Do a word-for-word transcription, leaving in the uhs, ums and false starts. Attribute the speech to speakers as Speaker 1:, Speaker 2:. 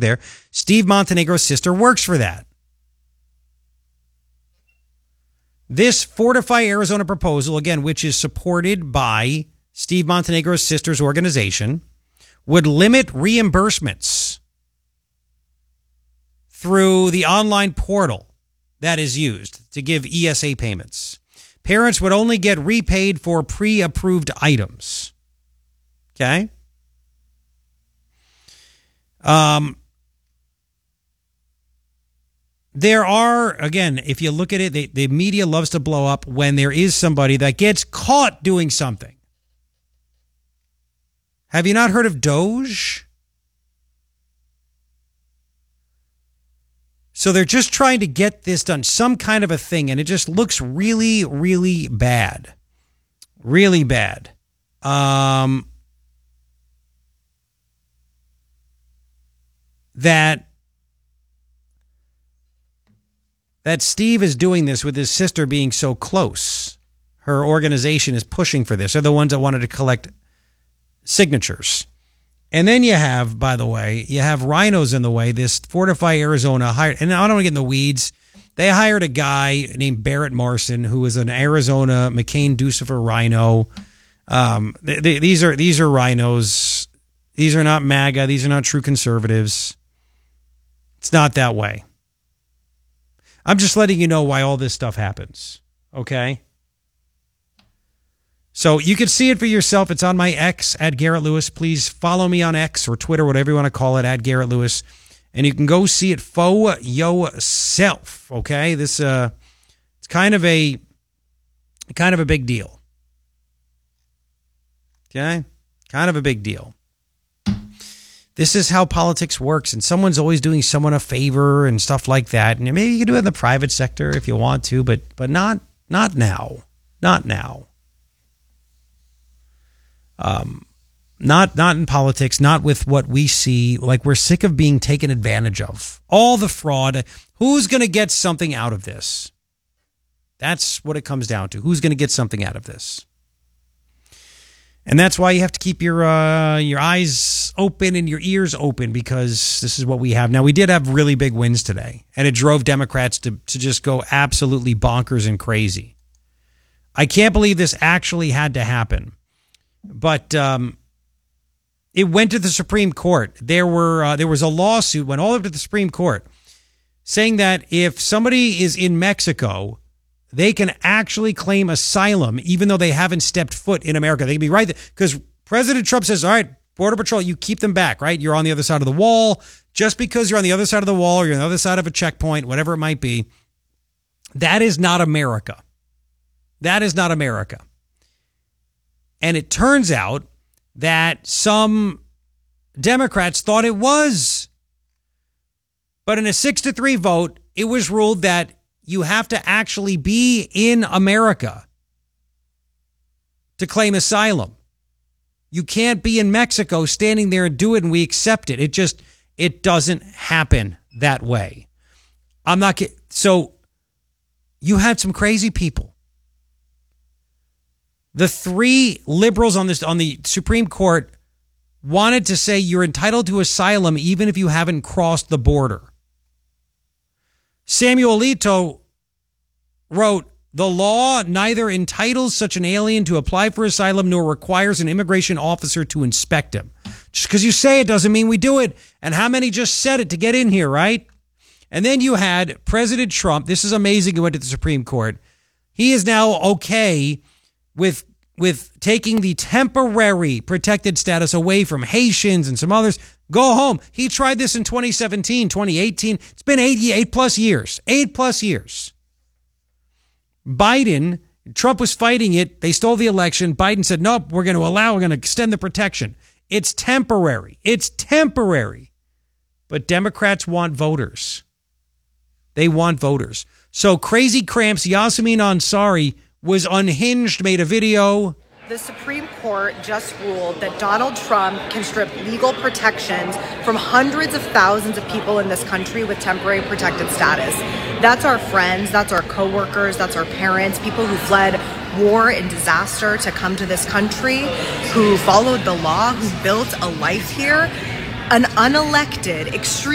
Speaker 1: there. Steve Montenegro's sister works for that. This Fortify Arizona proposal, again, which is supported by Steve Montenegro's sister's organization, would limit reimbursements through the online portal that is used to give E S A payments. Parents would only get repaid for pre-approved items. Okay? Um, there are, again, if you look at it, they, the media loves to blow up when there is somebody that gets caught doing something. Have you not heard of Doge? So they're just trying to get this done, some kind of a thing, and it just looks really, really bad. Really bad. Um, that, that Steve is doing this with his sister being so close. Her organization is pushing for this. They're the ones that wanted to collect signatures. And then you have, by the way, you have rhinos in the way. This Fortify Arizona hired, and I don't want to get in the weeds. They hired a guy named Barrett Marson, who is an Arizona McCain-Ducifer rhino. Um, they, they, these are these are rhinos. These are not MAGA. These are not true conservatives. It's not that way. I'm just letting you know why all this stuff happens. Okay? So you can see it for yourself. It's on my X, at Garrett Lewis. Please follow me on X or Twitter, whatever you want to call it, at Garrett Lewis. And you can go see it for yourself. Okay? This uh it's kind of a kind of a big deal. Okay? Kind of a big deal. This is how politics works, and someone's always doing someone a favor and stuff like that. And maybe you can do it in the private sector if you want to, but but not not now. Not now. Um, not not in politics, not with what we see. Like, we're sick of being taken advantage of. All the fraud. Who's going to get something out of this? That's what it comes down to. Who's going to get something out of this? And that's why you have to keep your uh, your eyes open and your ears open, because this is what we have. Now, we did have really big wins today, and it drove Democrats to, to just go absolutely bonkers and crazy. I can't believe this actually had to happen. But um, it went to the Supreme Court. There were uh, there was a lawsuit, went all over to the Supreme Court, saying that if somebody is in Mexico, they can actually claim asylum, even though they haven't stepped foot in America. They can be right there. Because President Trump says, all right, Border Patrol, you keep them back, right? You're on the other side of the wall. Just because you're on the other side of the wall, or you're on the other side of a checkpoint, whatever it might be, that is not America. That is not America. And it turns out that some Democrats thought it was. But in a six to three vote, it was ruled that you have to actually be in America to claim asylum. You can't be in Mexico standing there and do it, and we accept it. It just, it doesn't happen that way. I'm not kidding. So you had some crazy people. The three liberals on this on the Supreme Court wanted to say you're entitled to asylum even if you haven't crossed the border. Samuel Alito wrote, the law neither entitles such an alien to apply for asylum nor requires an immigration officer to inspect him. Just because you say it doesn't mean we do it. And how many just said it to get in here, right? And then you had President Trump. This is amazing. He went to the Supreme Court. He is now okay with with taking the temporary protected status away from Haitians and some others. Go home. He tried this in twenty seventeen, twenty eighteen. It's been eight, eight plus years. Eight plus years. Biden, Trump was fighting it. They stole the election. Biden said, nope, we're going to allow, we're going to extend the protection. It's temporary. It's temporary. But Democrats want voters. They want voters. So Crazy Cramps, Yasemin Ansari, was unhinged, made a video.
Speaker 2: The Supreme Court just ruled that Donald Trump can strip legal protections from hundreds of thousands of people in this country with temporary protected status. That's our friends, that's our coworkers, that's our parents, people who fled war and disaster to come to this country, who followed the law, who built a life here. An unelected, extreme